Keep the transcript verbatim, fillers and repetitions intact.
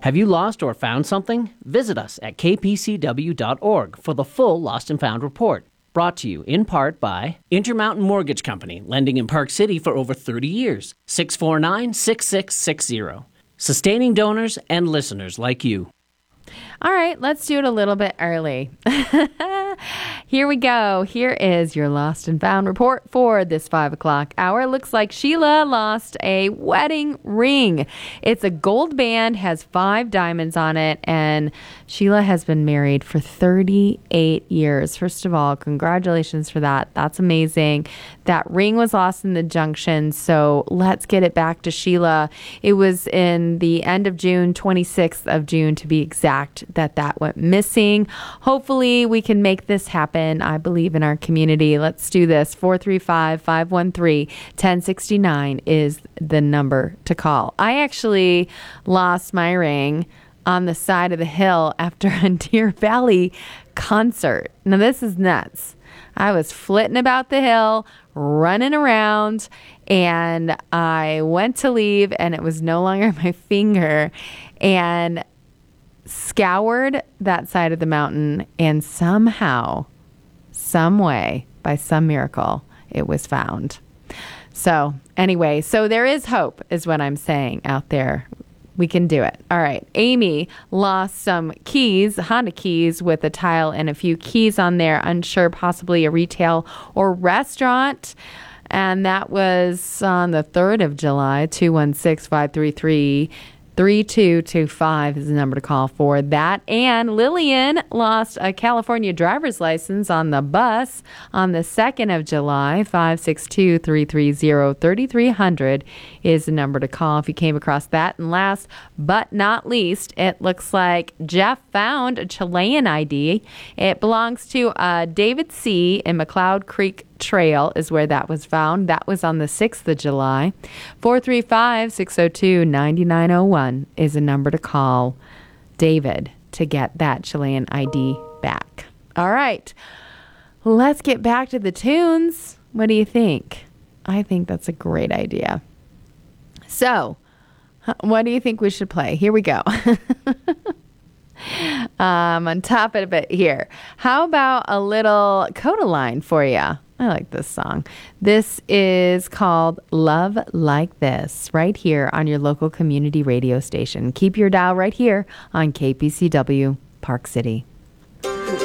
Have you lost or found something? Visit us at k p c w dot org for the full Lost and Found report. Brought to you in part by Intermountain Mortgage Company, lending in Park City for over thirty years. six four nine, six six six zero. Sustaining donors and listeners like you. All right, let's do it a little bit early. Here we go. Here is your Lost and Found report for this five o'clock hour. Looks like Sheila lost a wedding ring. It's a gold band, has five diamonds on it, and Sheila has been married for thirty-eight years. First of all, congratulations for that. That's amazing. That ring was lost in the junction, so let's get it back to Sheila. It was in the end of June, twenty-sixth of June to be exact, that that went missing. Hopefully we can make this happen. I believe in our community. Let's do this. four three five, five one three, one oh six nine is the number to call. I actually lost my ring on the side of the hill after a Deer Valley concert. Now this is nuts. I was flitting about the hill, running around, and I went to leave and it was no longer my finger, and scoured that side of the mountain, and somehow, some way, by some miracle, it was found. So anyway, so there is hope is what I'm saying out there. We can do it. All right. Amy lost some keys, Honda keys with a tile and a few keys on there. Unsure, possibly a retail or restaurant. And that was on the third of July. two one six, five three three, three two two five is the number to call for that. And Lillian lost a California driver's license on the bus on the second of July. five six two, three three zero, three three zero zero is the number to call if you came across that. And last but not least, it looks like Jeff found a Chilean I D. It belongs to uh, David C. in McLeod Creek Trail is where that was found. That was on the sixth of July. four three five, six zero two, nine nine zero one is a number to call David to get that Chilean I D back. All right. Let's get back to the tunes. What do you think? I think that's a great idea. So, what do you think we should play? Here we go. um, on top of it here. How about a little Codaline for you? I like this song. This is called Love Like This, right here on your local community radio station. Keep your dial right here on K P C W Park City.